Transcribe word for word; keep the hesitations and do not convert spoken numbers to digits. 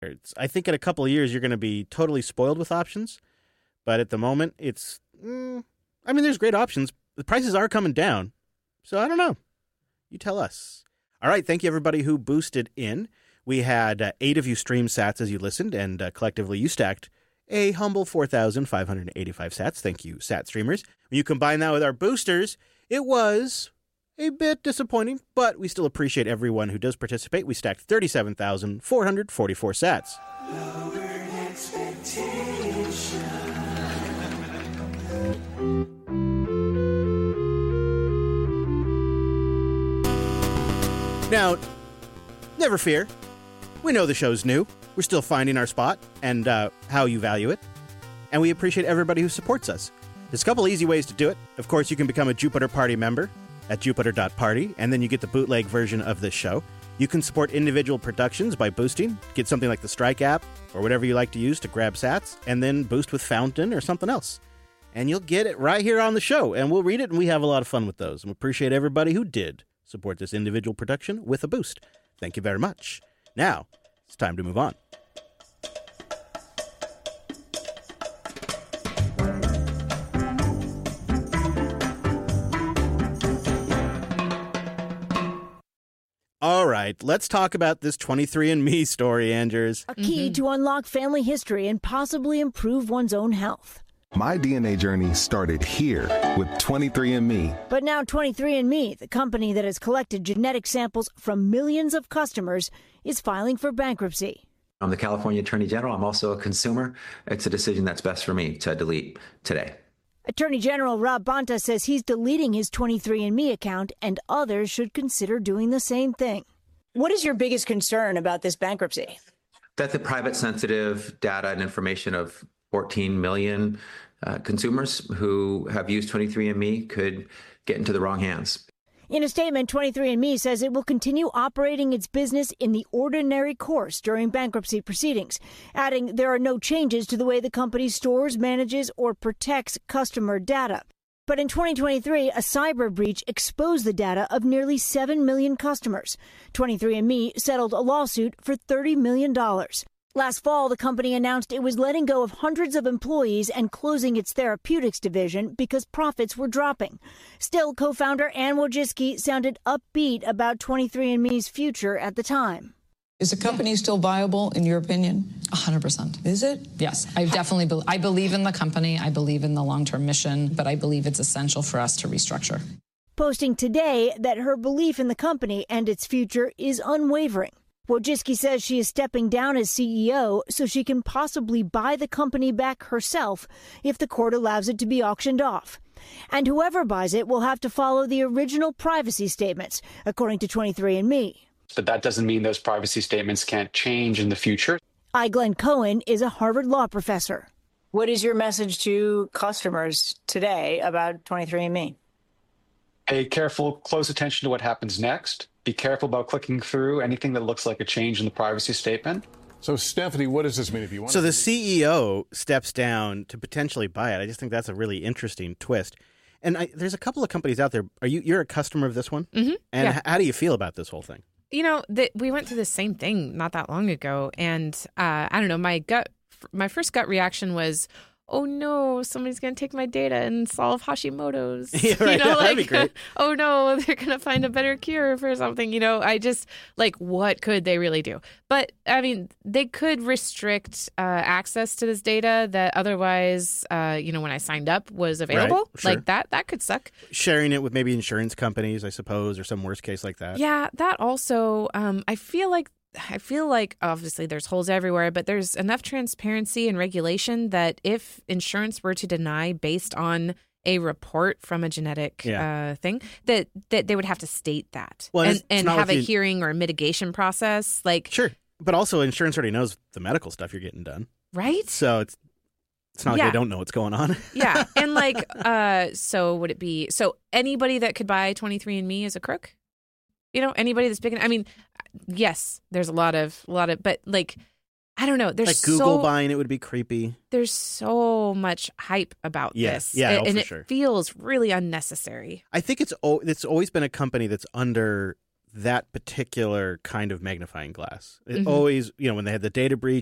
It's, I think in a couple of years, you're going to be totally spoiled with options. But at the moment, it's, mm, I mean, there's great options. The prices are coming down. So I don't know. You tell us. All right. Thank you, everybody who boosted in. We had uh, eight of you stream sats as you listened, and uh, collectively you stacked a humble four thousand five hundred eighty-five sats. Thank you, sat streamers. When you combine that with our boosters, it was a bit disappointing, but we still appreciate everyone who does participate. We stacked thirty-seven thousand four hundred forty-four sats. Lowered expectations. Now, never fear. We know the show's new. We're still finding our spot and uh, how you value it. And we appreciate everybody who supports us. There's a couple easy ways to do it. Of course, you can become a Jupiter Party member at jupiter dot party, and then you get the bootleg version of this show. You can support individual productions by boosting. Get something like the Strike app or whatever you like to use to grab sats, and then boost with Fountain or something else. And you'll get it right here on the show, and we'll read it, and we have a lot of fun with those. And we appreciate everybody who did support this individual production with a boost. Thank you very much. Now, it's time to move on. All right, let's talk about this twenty-three and me story, Andrews. A key mm-hmm. to unlock family history and possibly improve one's own health. My D N A journey started here with twenty-three and me. But now twenty-three and me, the company that has collected genetic samples from millions of customers, is filing for bankruptcy. I'm the California Attorney General. I'm also a consumer. It's a decision that's best for me to delete today. Attorney General Rob Bonta says he's deleting his twenty-three and me account, and others should consider doing the same thing. What is your biggest concern about this bankruptcy? That the private, sensitive data and information of fourteen million uh, consumers who have used twenty-three and me could get into the wrong hands. In a statement, twenty-three and me says it will continue operating its business in the ordinary course during bankruptcy proceedings, adding there are no changes to the way the company stores, manages, or protects customer data. But in twenty twenty-three, a cyber breach exposed the data of nearly seven million customers. twenty-three and me settled a lawsuit for thirty million dollars. Last fall, the company announced it was letting go of hundreds of employees and closing its therapeutics division because profits were dropping. Still, co-founder Ann Wojcicki sounded upbeat about twenty-three and me's future at the time. Is the company still viable, in your opinion? one hundred percent. Is it? Yes, I definitely be- I believe in the company. I believe in the long-term mission, but I believe it's essential for us to restructure. Posting today that her belief in the company and its future is unwavering. Wojcicki says she is stepping down as C E O so she can possibly buy the company back herself if the court allows it to be auctioned off. And whoever buys it will have to follow the original privacy statements, according to twenty-three and me. But that doesn't mean those privacy statements can't change in the future. I. Glenn Cohen is a Harvard law professor. What is your message to customers today about twenty-three and me? Pay careful, close attention to what happens next. Be careful about clicking through anything that looks like a change in the privacy statement. So, Stephanie, what does this mean if you want? So the C E O steps down to potentially buy it. I just think that's a really interesting twist. And I, there's a couple of companies out there. Are you you're a customer of this one? Mm-hmm. And yeah. h- how do you feel about this whole thing? You know, the, we went through the same thing not that long ago, and uh, I don't know. My gut, my first gut reaction was, "Oh no, somebody's going to take my data and solve Hashimoto's." Yeah, right. You know, That'd like, be great. oh no, they're going to find a better cure for something. You know, I just like, what could they really do? But I mean, they could restrict uh, access to this data that otherwise, uh, you know, when I signed up was available. Right, sure. Like that, that could suck. Sharing it with maybe insurance companies, I suppose, or some worst case like that. Yeah, that also. Um, I feel like. I feel like obviously there's holes everywhere, but there's enough transparency and regulation that if insurance were to deny based on a report from a genetic Yeah. uh, thing, that, that they would have to state that Well, and, it's- it's and not have like a you- hearing or a mitigation process. Like, Sure. But also insurance already knows the medical stuff you're getting done. right? So it's it's not like Yeah. they don't know what's going on. Yeah. And like, uh, so would it be, so anybody that could buy twenty-three and me is a crook? You know, anybody that's big. I mean, yes, there's a lot of, a lot of, but like, I don't know. There's Like Google so, buying it would be creepy. There's so much hype about Yeah, this. yeah, and, oh, and for it sure. feels really unnecessary. I think it's o- it's always been a company that's under that particular kind of magnifying glass. It Mhm. always, you know, when they had the data breach,